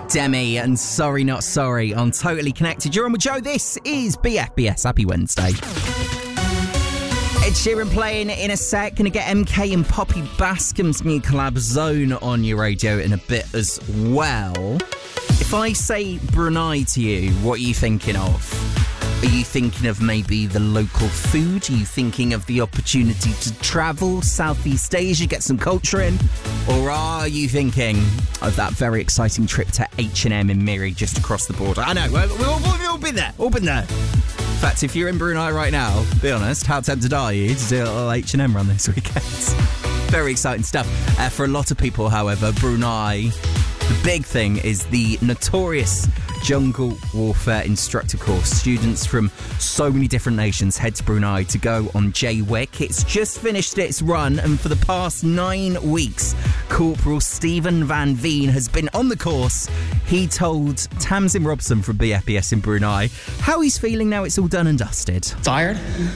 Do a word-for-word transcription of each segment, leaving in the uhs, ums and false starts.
Demi and Sorry Not Sorry on Totally Connected. You're on with Joe. This is B F B S. Happy Wednesday. Ed Sheeran playing in a sec. Gonna get M K and Poppy Bascom's new collab Zone on your radio in a bit as well. If I say Brunei to you, what are you thinking of? Are you thinking of maybe the local food? Are you thinking of the opportunity to travel Southeast Asia, get some culture in? Or are you thinking of that very exciting trip to H and M in Miri just across the border? I know, we've all, we've all been there, all been there. In fact, if you're in Brunei right now, be honest, how tempted are you to do a little H and M run this weekend? Very exciting stuff. Uh, for a lot of people, however, Brunei, the big thing is the notorious Jungle Warfare Instructor course. Students from so many different nations head to Brunei to go on J W I C. It's just finished its run, and for the past nine weeks, Corporal Stephen Van Veen has been on the course. He told Tamsin Robson from B F B S in Brunei how he's feeling now it's all done and dusted. Tired,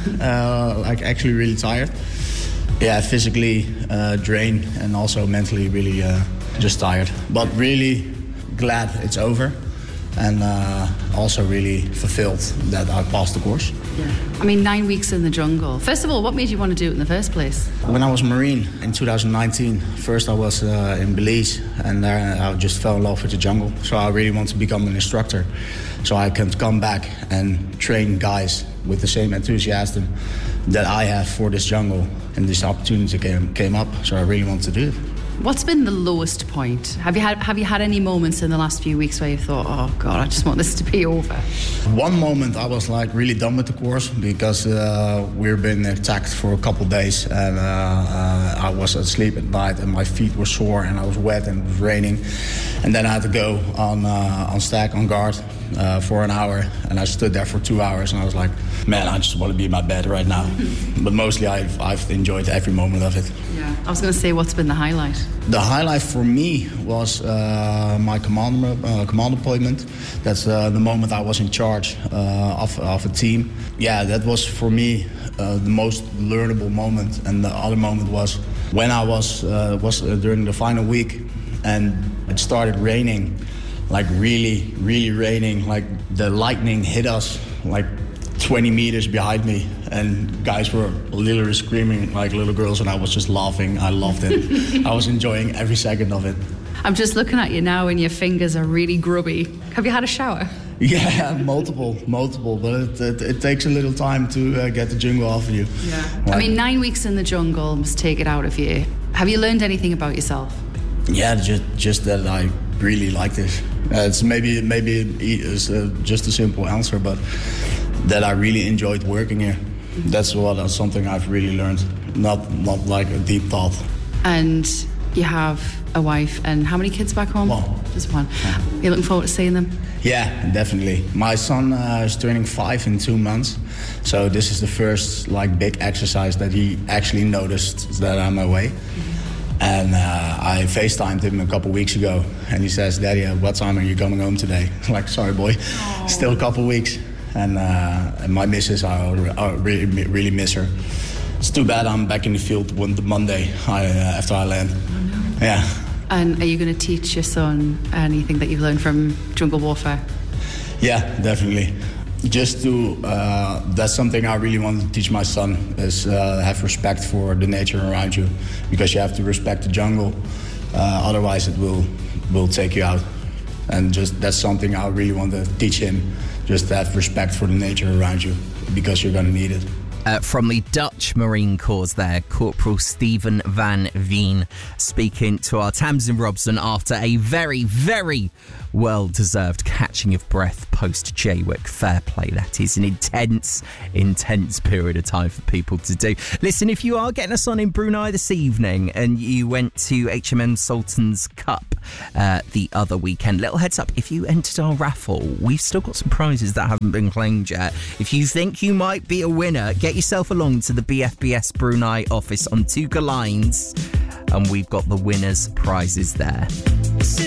uh, like actually really tired. Yeah, physically uh, drained and also mentally really uh, just tired. But really glad it's over. And uh, also really fulfilled that I passed the course. Yeah. I mean, nine weeks in the jungle. First of all, what made you want to do it in the first place? When I was a Marine in two thousand nineteen, first I was uh, in Belize, and there I just fell in love with the jungle. So I really want to become an instructor, so I can come back and train guys with the same enthusiasm that I have for this jungle. And this opportunity came, came up, so I really want to do it. What's been the lowest point? Have you had Have you had any moments in the last few weeks where you thought, oh God, I just want this to be over? One moment I was like really done with the course because uh, we've been attacked for a couple of days, and uh, uh, I was asleep at night and my feet were sore and I was wet and it was raining, and then I had to go on uh, on stack on guard uh, for an hour, and I stood there for two hours and I was like, man, I just want to be in my bed right now. But mostly I've I've enjoyed every moment of it. Yeah, I was going to say, what's been the highlight? The highlight for me was uh, my command, uh, command appointment. That's uh, the moment I was in charge uh, of, of a team. Yeah, that was for me uh, the most learnable moment. And the other moment was when I was, uh, was uh, during the final week and it started raining, like really, really raining. Like the lightning hit us like twenty meters behind me, and guys were literally screaming like little girls, and I was just laughing. I loved it. I was enjoying every second of it. I'm just looking at you now and your fingers are really grubby. Have you had a shower? Yeah, multiple, multiple, but it, it, it takes a little time to uh, get the jungle off of you. Yeah. Like, I mean, nine weeks in the jungle must take it out of you. Have you learned anything about yourself? Yeah, just just that I really like this. Uh, it's maybe maybe it's uh, just a simple answer, but that I really enjoyed working here. That's what uh, something I've really learned. Not not like a deep thought. And you have a wife and how many kids back home? One. Just one. Yeah. You're looking forward to seeing them? Yeah, definitely. My son uh, is turning five in two months, so this is the first like big exercise that he actually noticed that I'm away. Mm-hmm. And uh, I FaceTimed him a couple weeks ago, and he says, "Daddy, uh, what time are you coming home today?" I'm like, sorry, boy, Aww. Still a couple weeks. And, uh, and my missus, I, I really, really miss her. It's too bad I'm back in the field one Monday I, uh, after I land. Oh, no. Yeah. And are you going to teach your son anything that you've learned from jungle warfare? Yeah, definitely. Just to, uh, that's something I really want to teach my son, is uh, have respect for the nature around you, because you have to respect the jungle, uh, otherwise it will will take you out. And just that's something I really want to teach him, just to have respect for the nature around you, because you're going to need it. Uh, from the Dutch Marine Corps there, Corporal Stephen Van Veen speaking to our Tamsin Robson after a very, very well-deserved catching of breath post-J W I C. Fair play, that is an intense, intense period of time for people to do. Listen, if you are getting us on in Brunei this evening and you went to H M M Sultan's Cup uh, the other weekend, little heads up, if you entered our raffle, we've still got some prizes that haven't been claimed yet. If you think you might be a winner, get yourself along to the B F B S Brunei office on Tuka Lines, and we've got the winners' prizes there.